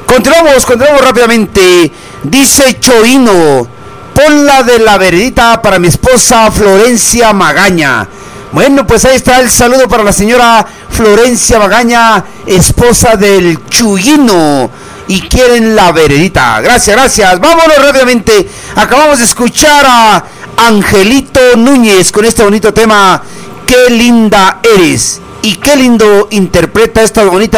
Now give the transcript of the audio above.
Continuamos rápidamente. Dice Choino, ponla de la veredita para mi esposa Florencia Magaña. Bueno, pues ahí está el saludo para la señora Florencia Magaña, esposa del Chuyino, y quieren la veredita. Gracias. Vámonos rápidamente. Acabamos de escuchar a Angelito Núñez con este bonito tema, Qué linda eres. Y qué lindo interpreta esta bonita